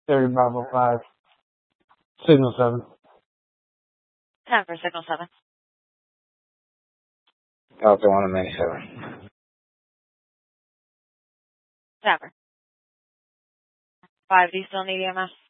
30 Bravo 5. Signal 7. Time for Signal 7. Delta 1 and 97. Tapper. 5, do you still need EMS?